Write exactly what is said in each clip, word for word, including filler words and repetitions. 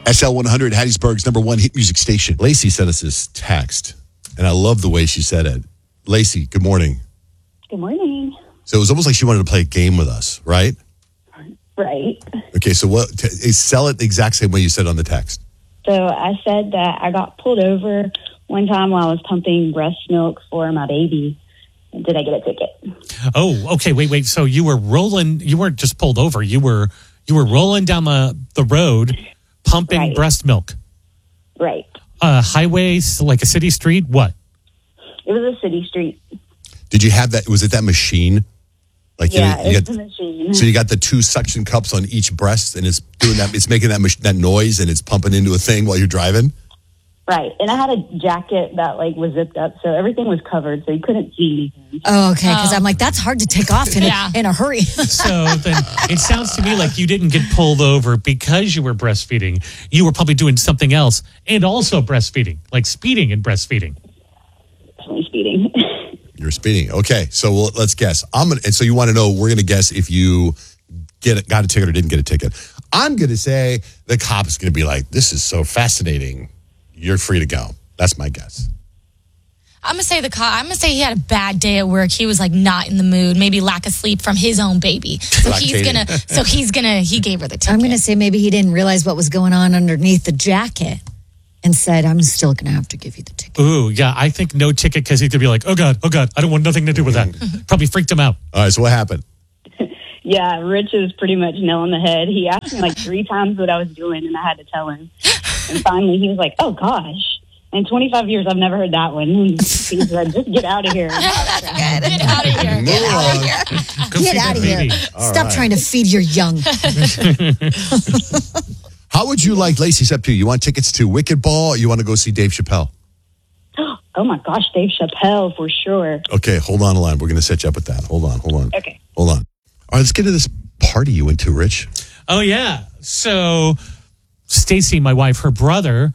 S L one hundred, Hattiesburg's number one hit music station. Lacey sent us this text, and I love the way she said it. Lacey, good morning. Good morning. So it was almost like she wanted to play a game with us, right? Right. Okay, so what? T- sell it the exact same way you said on the text. So I said that I got pulled over one time while I was pumping breast milk for my baby. Did I get a ticket? Oh, okay. Wait, wait. So you were rolling. You weren't just pulled over. You were you were rolling down the, the road, pumping Right. breast milk. Right. Uh, highway, like a city street. What? It was a city street. Did you have that? Was it that machine? Like you Yeah, know, you it's got- a machine. So you got the two suction cups on each breast, and it's doing that. It's making that mach- that noise, and it's pumping into a thing while you're driving. Right. And I had a jacket that like was zipped up, so everything was covered, so you couldn't see anything. Oh, okay. Because I'm like, that's hard to take off in, Yeah. a, in a hurry. So then it sounds to me like you didn't get pulled over because you were breastfeeding. You were probably doing something else and also breastfeeding, like speeding and breastfeeding. Definitely speeding. You're speeding. Okay, so we'll, let's guess. I'm gonna. And so you want to know? We're gonna guess if you get it, got a ticket or didn't get a ticket. I'm gonna say the cop is gonna be like, "This is so fascinating. You're free to go." That's my guess. I'm gonna say the cop. I'm gonna say he had a bad day at work. He was like not in the mood. Maybe lack of sleep from his own baby. So he's Lactating. gonna. So he's gonna. He gave her the ticket. I'm going to say maybe he didn't realize what was going on underneath the jacket and said, I'm still going to have to give you the ticket. Ooh, yeah. I think no ticket because he'd be like, "Oh God, oh God, I don't want nothing to do with that." Probably freaked him out. All right. So what happened? Yeah, Rich is pretty much nailing the head. He asked me like three times what I was doing, and I had to tell him. And finally, he was like, "Oh gosh." In twenty-five years, I've never heard that one. He said, "Just get out of here." That's good. Get out of here. Get out of here. Go Get feed out that of here. baby. Stop right. trying to feed your young. How would you like, Lacey? It's up to you. You want tickets to Wicked Ball, or you want to go see Dave Chappelle? Oh my gosh, Dave Chappelle for sure. Okay, hold on a line. We're going to set you up with that. Hold on, hold on. Okay. Hold on. All right, let's get to this party you went to, Rich. Oh yeah. So Stacy, my wife, her brother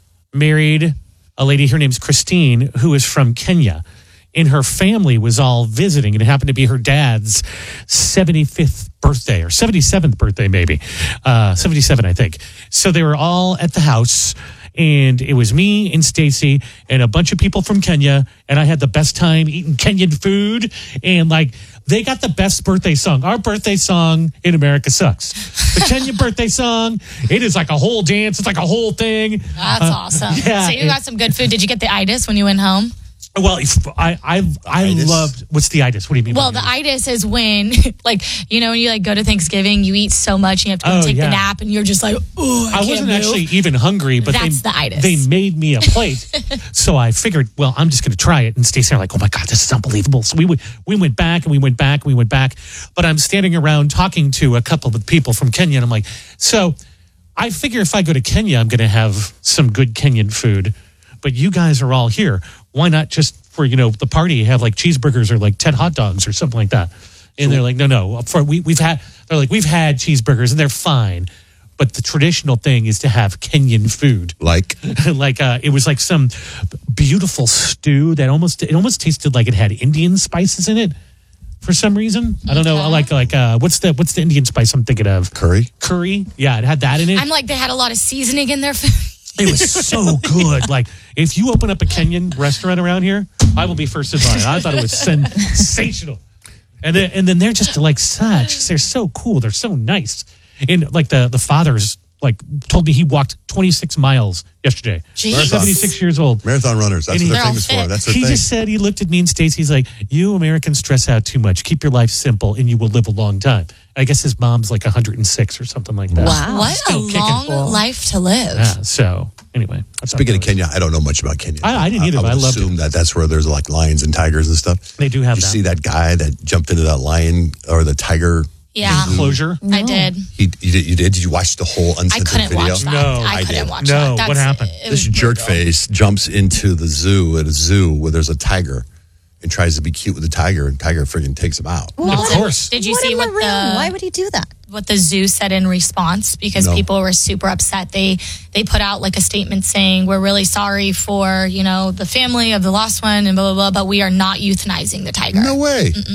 married a lady. Her name's Christine, who is from Kenya. And her family was all visiting. And it happened to be her dad's seventy-fifth birthday or seventy-seventh birthday, maybe. Uh, seventy-seven, I think. So they were all at the house. And it was me and Stacy and a bunch of people from Kenya. And I had the best time eating Kenyan food. And like, they got the best birthday song. Our birthday song in America sucks. The Kenyan birthday song, it is like a whole dance. It's like a whole thing. That's awesome. yeah, so you it- got some good food. Did you get the itis when you went home? Well, if I I I Itis? loved. What's the itis? What do you mean? Well, by the itis is when, like, you know, when you like go to Thanksgiving, you eat so much, and you have to go Oh, take yeah. the nap, and you're just like, oh, I, I can't wasn't move. actually even hungry, but That's they, the itis. they made me a plate. So I figured, well, I'm just going to try it. And Stacey and I were like, oh my God, this is unbelievable. So we went, we went back and we went back and we went back. But I'm standing around talking to a couple of people from Kenya. And I'm like, so I figure if I go to Kenya, I'm going to have some good Kenyan food. But you guys are all here. Why not just for, you know, the party have like cheeseburgers or like ten hot dogs or something like that? And they're like, no, no. For we we've had they're like, we've had cheeseburgers and they're fine. But the traditional thing is to have Kenyan food. Like, like uh, it was like some beautiful stew that almost it almost tasted like it had Indian spices in it for some reason. I don't know. Okay. Like like uh, what's the what's the Indian spice I'm thinking of? curry? Curry. Yeah, it had that in it. I'm like, they had a lot of seasoning in their food. It was so good. Like, if you open up a Kenyan restaurant around here, I will be first in line. I thought it was sensational. And then, and then they're just like such. They're so cool. They're so nice. And like the the father's like told me he walked twenty-six miles yesterday. Jeez. seventy-six years old. Marathon runners. That's And what he- they're famous They're all for. fit. That's their He thing. just said, he looked at me and Stacey, he's like, you Americans stress out too much. Keep your life simple and you will live a long time. I guess his mom's like one hundred six or something like that. Wow. What a Still kicking. long Cool. life to live. Yeah, so anyway. I thought Speaking that of was- Kenya, I don't know much about Kenya. I- I didn't either, I, but I would loved assume it. that that's where there's like lions and tigers and stuff. They do have Did you that. see that guy that jumped into that lion or the tiger? Yeah. Closure? I did. He, you, did, you did? Did you watch the whole I uncensored couldn't video? watch that. No, I, I couldn't did. watch No, that. what happened? It This was jerk brutal. face jumps into the zoo at a zoo where there's a tiger and tries to be cute with the tiger, and tiger friggin' takes him out. Well, Of what- course. Did you what see a what maroon. the Why would he do that? what the zoo said in response? Because No. people were super upset. They they put out like a statement saying, we're really sorry for, you know, the family of the lost one and blah blah blah, but we are not euthanizing the tiger. No way.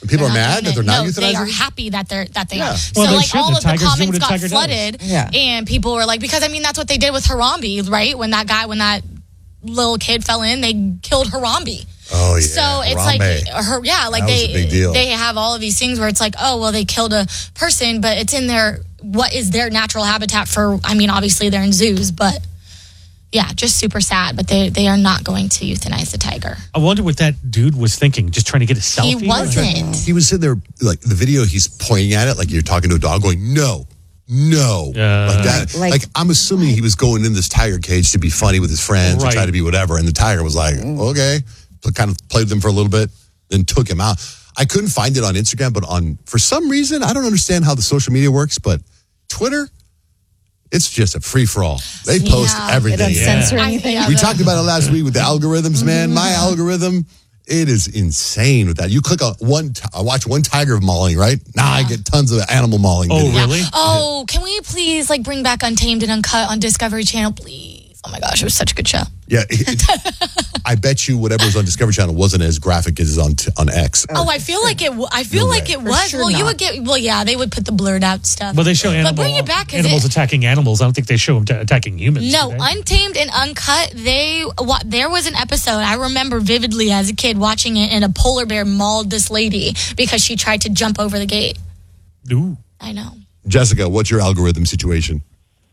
And people They're are not mad doing that it. they're not no, they are euthanizing? happy that they're that they Yeah. are. Well, so they like should. all The of the tigers do what comments a got tiger does. flooded, Yeah. and people were like, because I mean that's what they did with Harambe, right? When that guy, when that little kid fell in, they killed Harambe. Oh, yeah. So it's Harambe. like her, yeah, like That was they a big deal. they have all of these things where it's like, oh well, they killed a person, but it's in their what is their natural habitat for? I mean, obviously they're in zoos, but yeah, just super sad. But they they are not going to euthanize the tiger. I wonder what that dude was thinking, just trying to get a selfie. He wasn't. He was sitting there, like the video, he's pointing at it like you're talking to a dog, going, no, no. Uh, like that. Like, Like- I'm assuming he was going in this tiger cage to be funny with his friends Right. and try to be whatever. And the tiger was like, okay. So kind of played with them for a little bit, then took him out. I couldn't find it on Instagram, but on, for some reason, I don't understand how the social media works, but Twitter, it's just a free for all. They post Yeah. They everything. don't censor I- anything. yeah, We the- talked about it last week with the algorithms, man. My algorithm, it is insane with that. You click on one, t- I watch one tiger mauling, right? Now I get tons of animal mauling. Oh, videos. really? Oh, can we please like bring back Untamed and Uncut on Discovery Channel, please? Oh my gosh, it was such a good show. Yeah. it- I bet you whatever was on Discovery Channel wasn't as graphic as on t- on X. Oh, I feel like it. w- I feel No like way. it was. sure well, you not. would get. Well, yeah, they would put the blurred out stuff. Well, they show animal, bring it back, 'cause animals it- attacking animals. I don't think they show them t- attacking humans. No, do they? Untamed and Uncut. They what? There was an episode I remember vividly as a kid watching it, and a polar bear mauled this lady because she tried to jump over the gate. Ooh. I know. Jessica, what's your algorithm situation?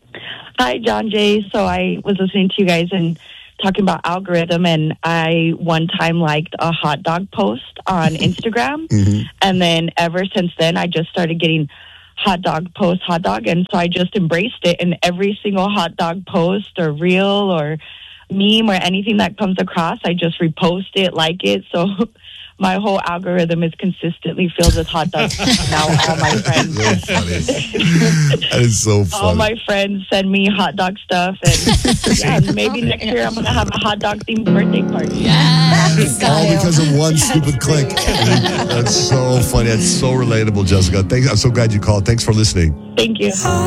Hi, John Jay. So I was listening to you guys and talking about algorithm, and I one time liked a hot dog post on Instagram, and then ever since then, I just started getting hot dog post, hot dog, and so I just embraced it. And every single hot dog post or reel or meme or anything that comes across, I just repost it, like it. So my whole algorithm is consistently filled with hot dogs. Now all my friends. So funny. That is so funny. All my friends send me hot dog stuff, and yeah, maybe next year I'm gonna have a hot dog themed birthday party. Yes. All because of one stupid click. That's so funny. That's so relatable, Jessica. Thanks. I'm so glad you called. Thanks for listening. Thank you.